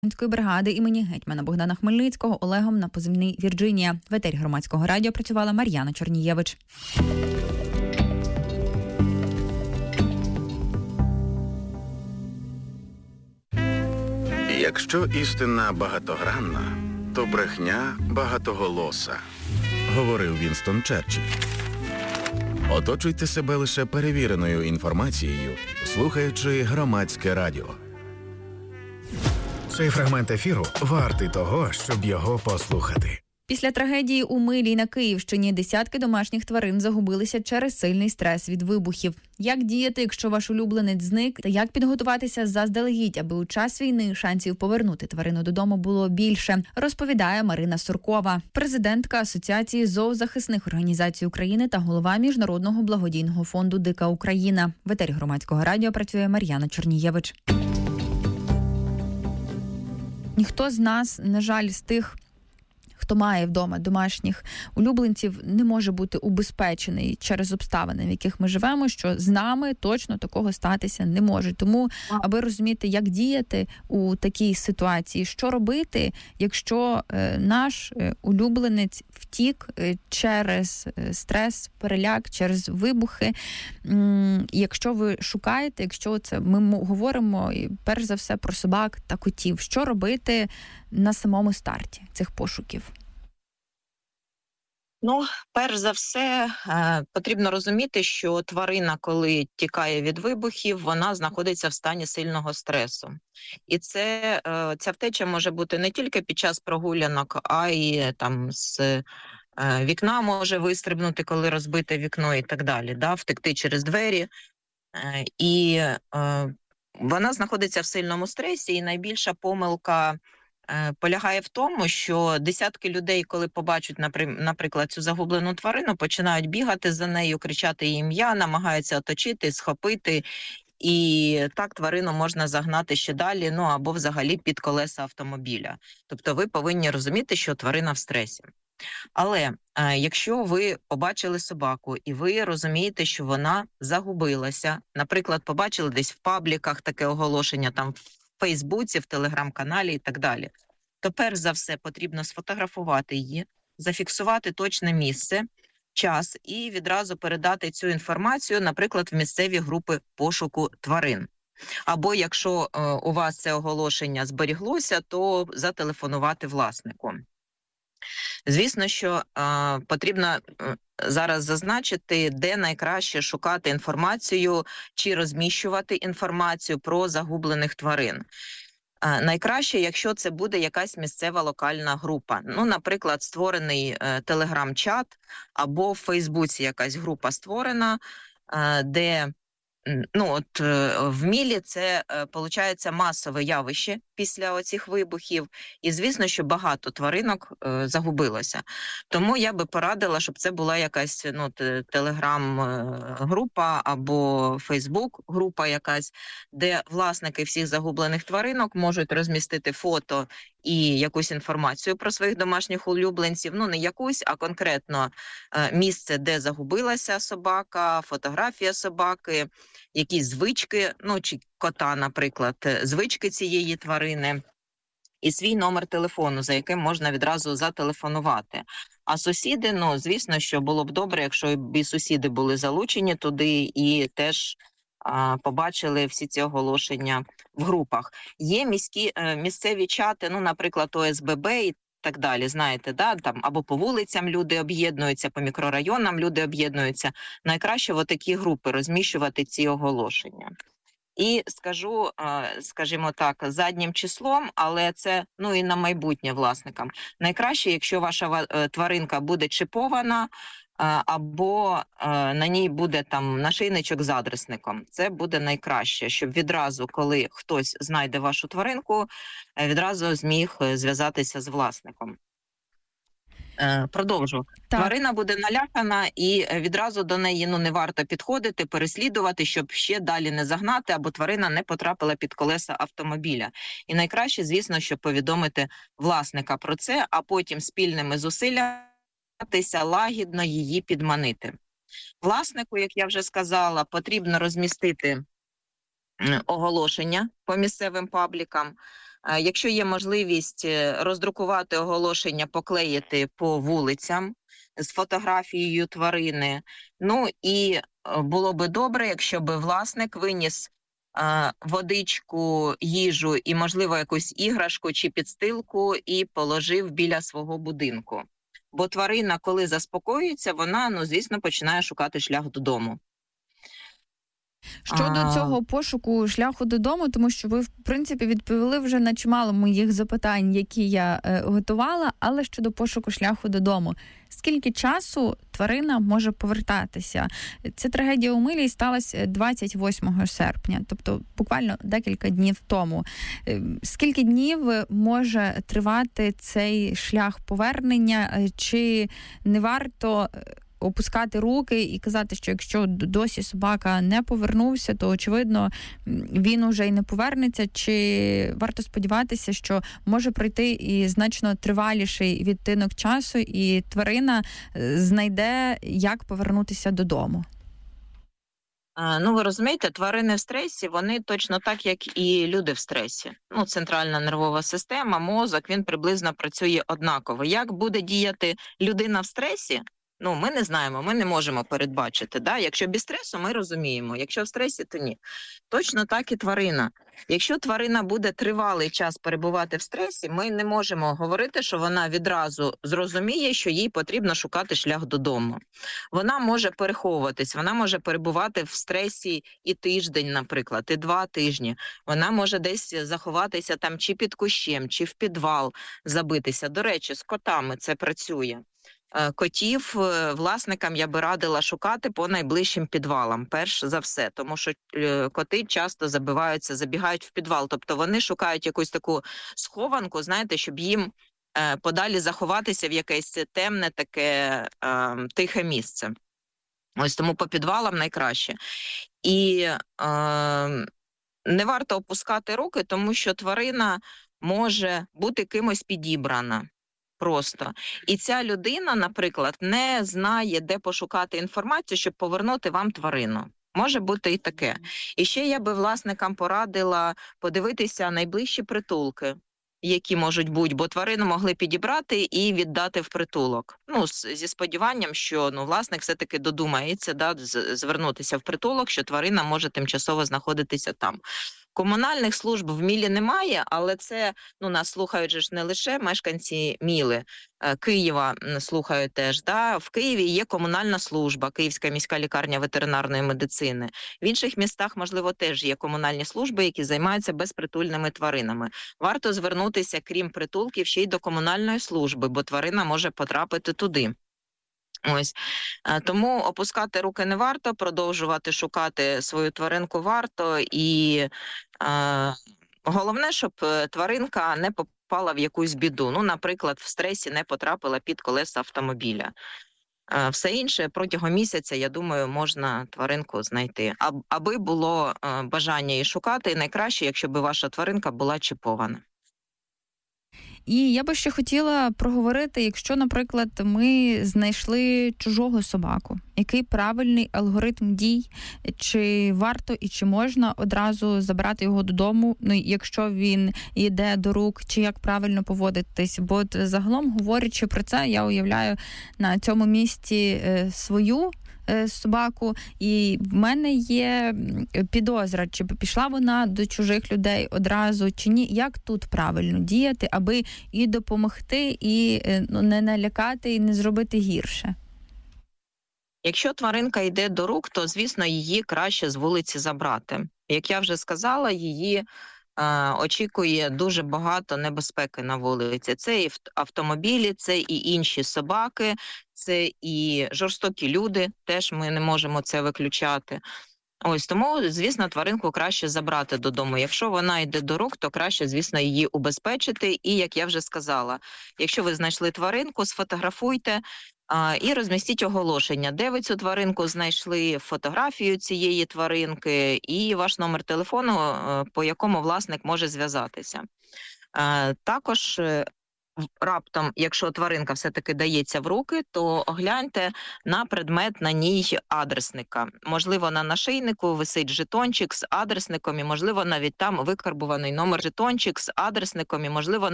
бригади імені гетьмана Богдана Хмельницького Олегом на позивний Вірджинія. В етері Громадського радіо працювала Мар'яна Чорнієвич. Якщо істина багатогранна, то брехня багатоголоса, говорив Вінстон Черчилль. Оточуйте себе лише перевіреною інформацією, слухаючи Громадське радіо. Цей фрагмент ефіру вартий того, щоб його послухати. Після трагедії у Милі на Київщині десятки домашніх тварин загубилися через сильний стрес від вибухів. Як діяти, якщо ваш улюбленець зник, та як підготуватися заздалегідь, аби у час війни шансів повернути тварину додому було більше, розповідає Марина Суркова, президентка Асоціації зоозахисних організацій України та голова Міжнародного благодійного фонду «Дика Україна». В етері Громадського радіо працює Мар'яна Чорнієвич. Ніхто з нас, на жаль, з тих, хто має вдома домашніх улюбленців, не може бути убезпечений через обставини, в яких ми живемо, що з нами точно такого статися не може. Тому, аби розуміти, як діяти у такій ситуації, що робити, якщо наш улюбленець втік через стрес, переляк, через вибухи. Якщо ви шукаєте, якщо це ми говоримо перш за все про собак та котів, що робити на самому старті цих пошуків? Перш за все, потрібно розуміти, що тварина, коли тікає від вибухів, вона знаходиться в стані сильного стресу. І ця втеча може бути не тільки під час прогулянок, а й з вікна може вистрибнути, коли розбите вікно і так далі, втекти через двері. І вона знаходиться в сильному стресі, і найбільша помилка полягає в тому, що десятки людей, коли побачать, наприклад, цю загублену тварину, починають бігати за нею, кричати її ім'я, намагаються оточити, схопити, і так тварину можна загнати ще далі, або взагалі під колеса автомобіля. Тобто ви повинні розуміти, що тварина в стресі. Але якщо ви побачили собаку і ви розумієте, що вона загубилася, наприклад, побачили десь в пабліках таке оголошення, там в Фейсбуці, в Телеграм-каналі і так далі, то перш за все потрібно сфотографувати її, зафіксувати точне місце, час і відразу передати цю інформацію, наприклад, в місцеві групи пошуку тварин. Або якщо у вас це оголошення зберіглося, то зателефонувати власнику. Звісно, що потрібно зараз зазначити, де найкраще шукати інформацію чи розміщувати інформацію про загублених тварин. Найкраще, якщо це буде якась місцева локальна група. Наприклад, створений телеграм-чат або в Фейсбуці якась група створена, де в Мілі це, виходить, масове явище після оцих вибухів. І, звісно, що багато тваринок загубилося. Тому я би порадила, щоб це була якась телеграм-група або фейсбук-група якась, де власники всіх загублених тваринок можуть розмістити фото і якусь інформацію про своїх домашніх улюбленців. Не якусь, а конкретно місце, де загубилася собака, фотографія собаки, якісь звички, чи кота, наприклад, звички цієї тварини, і свій номер телефону, за яким можна відразу зателефонувати. А сусіди, звісно, що було б добре, якщо б і сусіди були залучені туди і теж побачили всі ці оголошення в групах. Є місцеві чати, наприклад, ОСББ і так далі, знаєте, там або по вулицям люди об'єднуються, по мікрорайонам люди об'єднуються. Найкраще в такі групи розміщувати ці оголошення. І скажу, скажімо так, заднім числом, але це і на майбутнє власникам. Найкраще, якщо ваша тваринка буде чіпована, або на ній буде там нашийничок з адресником. Це буде найкраще, щоб відразу, коли хтось знайде вашу тваринку, відразу зміг зв'язатися з власником. Продовжу. Так. Тварина буде налякана і відразу до неї не варто підходити, переслідувати, щоб ще далі не загнати, або тварина не потрапила під колеса автомобіля. І найкраще, звісно, щоб повідомити власника про це, а потім спільними зусиллями лагідно її підманити. Власнику, як я вже сказала, потрібно розмістити оголошення по місцевим паблікам, Якщо є можливість роздрукувати оголошення, поклеїти по вулицям з фотографією тварини. Ну і було би добре, якщо би власник виніс водичку, їжу і, можливо, якусь іграшку чи підстилку і положив біля свого будинку. Бо тварина, коли заспокоюється, вона, звісно, починає шукати шлях додому. Щодо цього пошуку шляху додому, тому що ви, в принципі, відповіли вже на чимало моїх запитань, які я готувала, але щодо пошуку шляху додому. Скільки часу тварина може повертатися? Ця трагедія у Милі сталася 28 серпня, тобто буквально декілька днів тому. Скільки днів може тривати цей шлях повернення? Чи не варто опускати руки і казати, що якщо досі собака не повернувся, то, очевидно, він уже й не повернеться? Чи варто сподіватися, що може пройти і значно триваліший відтинок часу, і тварина знайде, як повернутися додому? Ви розумієте, тварини в стресі, вони точно так, як і люди в стресі. Центральна нервова система, мозок, він приблизно працює однаково. Як буде діяти людина в стресі? Ми не знаємо, ми не можемо передбачити. Да? Якщо без стресу, ми розуміємо. Якщо в стресі, то ні. Точно так і тварина. Якщо тварина буде тривалий час перебувати в стресі, ми не можемо говорити, що вона відразу зрозуміє, що їй потрібно шукати шлях додому. Вона може переховуватись, вона може перебувати в стресі і тиждень, наприклад, і 2 тижні. Вона може десь заховатися там чи під кущем, чи в підвал забитися. До речі, з котами це працює. Котів власникам я би радила шукати по найближчим підвалам, перш за все, тому що коти часто забігають в підвал, тобто вони шукають якусь таку схованку, знаєте, щоб їм подалі заховатися в якесь темне таке тихе місце. Ось тому по підвалам найкраще. І не варто опускати руки, тому що тварина може бути кимось підібрана. Просто. І ця людина, наприклад, не знає, де пошукати інформацію, щоб повернути вам тварину. Може бути і таке. І ще я би власникам порадила подивитися найближчі притулки, які можуть бути, бо тварину могли підібрати і віддати в притулок. Зі сподіванням, що власник все-таки додумається звернутися в притулок, що тварина може тимчасово знаходитися там. Комунальних служб в Мілі немає, але це, нас слухають же ж не лише мешканці Міли, Києва слухають теж. Да? В Києві є комунальна служба, Київська міська лікарня ветеринарної медицини. В інших містах, можливо, теж є комунальні служби, які займаються безпритульними тваринами. Варто звернутися, крім притулків, ще й до комунальної служби, бо тварина може потрапити туди. Ось. Тому опускати руки не варто, продовжувати шукати свою тваринку варто. І головне, щоб тваринка не попала в якусь біду. Наприклад, в стресі не потрапила під колеса автомобіля. Все інше протягом місяця, я думаю, можна тваринку знайти. Аби було бажання її шукати, і найкраще, якщо б ваша тваринка була чіпована. І я би ще хотіла проговорити, якщо, наприклад, ми знайшли чужого собаку, який правильний алгоритм дій, чи варто і чи можна одразу забрати його додому, якщо він йде до рук, чи як правильно поводитись. Бо загалом, говорячи про це, я уявляю на цьому місці свою собаку, і в мене є підозра, чи пішла вона до чужих людей одразу, чи ні. Як тут правильно діяти, аби і допомогти, і не налякати, і не зробити гірше? Якщо тваринка йде до рук, то, звісно, її краще з вулиці забрати. Як я вже сказала, її очікує дуже багато небезпеки на вулиці. Це і автомобілі, це і інші собаки, це і жорстокі люди, теж ми не можемо це виключати. Ось тому, звісно, тваринку краще забрати додому. Якщо вона йде до рук, то краще, звісно, її убезпечити. І, як я вже сказала, якщо ви знайшли тваринку, сфотографуйте і розмістіть оголошення, де ви цю тваринку знайшли, фотографію цієї тваринки і ваш номер телефону, по якому власник може зв'язатися. Також раптом, якщо тваринка все-таки дається в руки, то огляньте на предмет на ній адресника. Можливо, на нашийнику висить жетончик з адресником, і, можливо, навіть там викарбуваний номер жетончик з адресником, і, можливо,